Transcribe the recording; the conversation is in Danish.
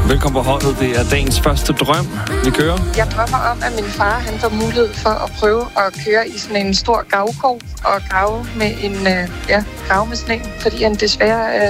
Velkommen på holdet. Det er dagens første drøm. Vi kører. Jeg drømmer om, at min far han får mulighed for at prøve at køre i sådan en stor gravkog og grave med en gravemaskine, fordi han desværre